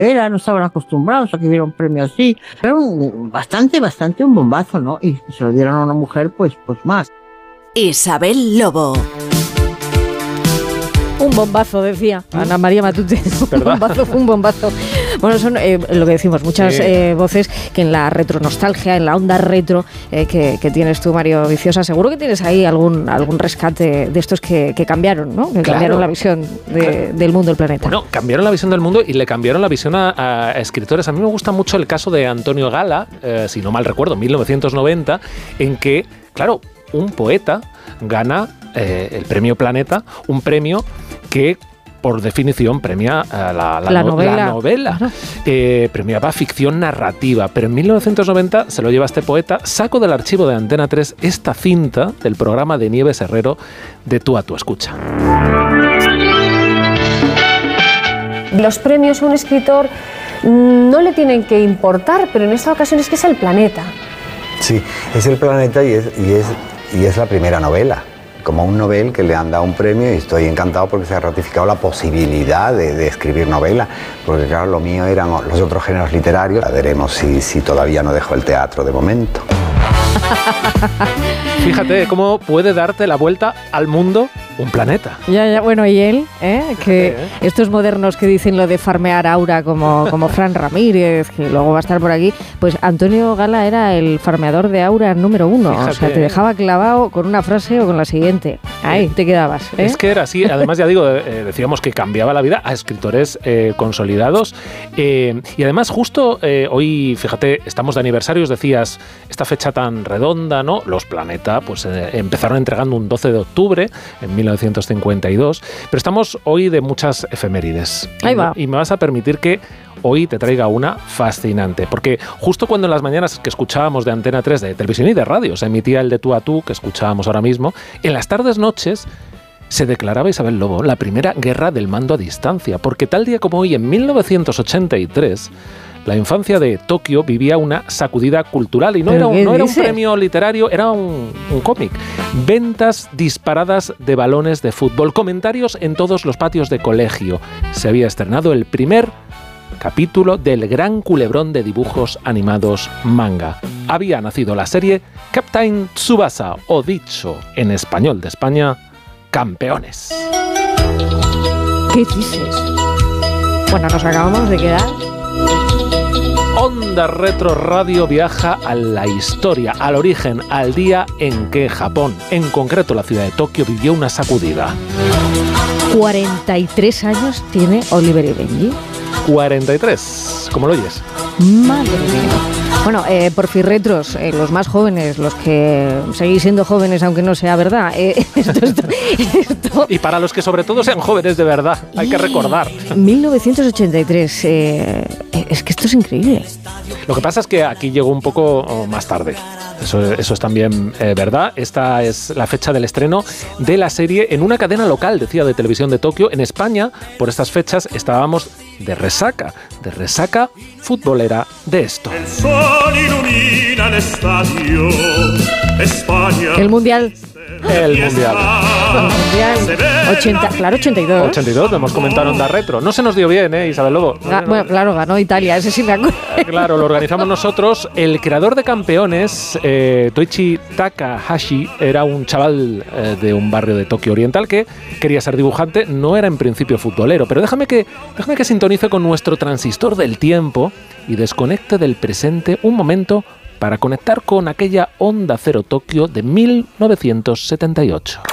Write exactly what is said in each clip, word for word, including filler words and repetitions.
era, no estaban acostumbrados a que hubiera un premio así. Era un, bastante, bastante un bombazo, ¿no? Y se lo dieron a una mujer, pues, pues más. Isabel Lobo. Un bombazo, decía Ana María Matute. Un bombazo, fue un bombazo. Bueno, son eh, lo que decimos, muchas sí. eh, voces que en la retronostalgia, en la onda retro eh, que, que tienes tú, Mario Viciosa, seguro que tienes ahí algún algún rescate de estos que, que cambiaron, ¿no? Que claro. cambiaron la visión de, claro. del mundo, del planeta. Bueno, cambiaron la visión del mundo y le cambiaron la visión a, a escritores. A mí me gusta mucho el caso de Antonio Gala, eh, si no mal recuerdo, mil novecientos noventa, en que, claro, un poeta gana eh, el premio Planeta, un premio que por definición premia a la, la, la no, novela, la novela. Claro. Eh, premiaba ficción narrativa, pero en mil novecientos noventa se lo lleva este poeta. Saco del archivo de Antena tres esta cinta del programa de Nieves Herrero de Tú a Tú, escucha. Los premios a un escritor no le tienen que importar, pero en esta ocasión es que es el Planeta. Sí, es el Planeta y es, y es, y es la primera novela. Como un novel que le han dado un premio y estoy encantado porque se ha ratificado la posibilidad de, de escribir novela, porque claro, lo mío eran los otros géneros literarios. A veremos si, si todavía no dejo el teatro de momento. Fíjate cómo puede darte la vuelta al mundo un planeta. Ya, ya, bueno, y él, ¿eh? que Fíjate, ¿eh? estos modernos que dicen lo de farmear aura como, como Fran Ramírez, que luego va a estar por aquí, pues Antonio Gala era el farmeador de aura número uno. Fíjate, o sea, te dejaba clavado con una frase o con la siguiente. Ahí te quedabas. ¿eh? Es que era así. Además, ya digo, eh, decíamos que cambiaba la vida a escritores eh, consolidados. Eh, y además, justo eh, hoy, fíjate, estamos de aniversarios, decías, esta fecha tan redonda, ¿no? Los Planeta, pues eh, empezaron entregando un doce de octubre en mil novecientos cincuenta y dos, pero estamos hoy de muchas efemérides. Ahí va. Y me vas a permitir que hoy te traiga una fascinante, porque justo cuando en las mañanas que escuchábamos de Antena tres, de televisión y de radio, se emitía el de Tú a Tú, que escuchábamos ahora mismo, en las tardes noches se declaraba, Isabel Lobo, la primera guerra del mando a distancia, porque tal día como hoy, en mil novecientos ochenta y tres, la infancia de Tokio vivía una sacudida cultural y no, era un, no era un premio literario, era un, un cómic. Ventas disparadas de balones de fútbol, comentarios en todos los patios de colegio. Se había estrenado el primer capítulo del gran culebrón de dibujos animados manga. Había nacido la serie Captain Tsubasa, o dicho en español de España, Campeones. ¿Qué dices? Bueno, nos acabamos de quedar. Onda Retro Radio viaja a la historia, al origen, al día en que Japón, en concreto la ciudad de Tokio, vivió una sacudida. cuarenta y tres años tiene Oliver y Benji. cuarenta y tres, ¿cómo lo oyes? Madre mía. Bueno, eh, porfirretros, eh, los más jóvenes, los que seguís siendo jóvenes aunque no sea verdad. Eh, esto, esto, esto. Y para los que sobre todo sean jóvenes de verdad, hay que recordar. mil novecientos ochenta y tres, eh, es que esto es increíble. Lo que pasa es que aquí llegó un poco más tarde. Eso, eso es también eh, verdad. Esta es la fecha del estreno de la serie en una cadena local, decía, de televisión de Tokio. En España, por estas fechas, estábamos de resaca, de resaca futbolera de esto. El sol ilumina el estadio, España. El Mundial. El Mundial. El Mundial. ochenta, claro, ochenta y dos. ochenta y dos, lo hemos comentado en Onda Retro. No se nos dio bien, ¿eh, Isabel Lobo? Ga- bueno, claro, ganó Italia, ese sí me acuerdo. Claro, lo organizamos nosotros. El creador de Campeones, eh, Toichi Takahashi, era un chaval eh, de un barrio de Tokio Oriental que quería ser dibujante. No era en principio futbolero, pero déjame que, déjame que sintonice con nuestro transistor del tiempo y desconecte del presente un momento para conectar con aquella Onda Cero Tokio de mil novecientos setenta y ocho.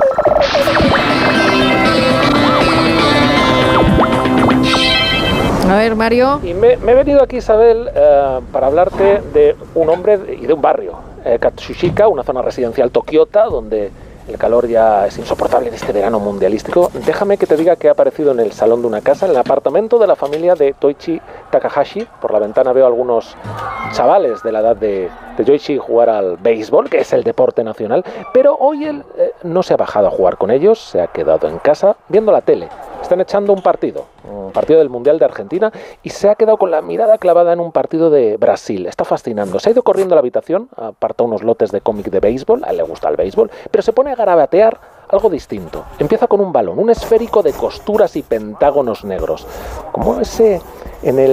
A ver, Mario. Y me, me he venido aquí, Isabel, eh, para hablarte de un hombre y de un barrio, eh, Katsushika, una zona residencial tokiota, donde el calor ya es insoportable en este verano mundialístico. Déjame que te diga que ha aparecido en el salón de una casa, en el apartamento de la familia de Toichi Takahashi. Por la ventana veo algunos chavales de la edad de, de Yoichi jugar al béisbol, que es el deporte nacional, pero hoy él eh, no se ha bajado a jugar con ellos, se ha quedado en casa viendo la tele. Están echando un partido, un partido del Mundial de Argentina, y se ha quedado con la mirada clavada en un partido de Brasil. Está fascinando. Se ha ido corriendo a la habitación, aparta unos lotes de cómic de béisbol, a él le gusta el béisbol, pero se pone a garabatear algo distinto. Empieza con un balón, un esférico de costuras y pentágonos negros, como ese, en el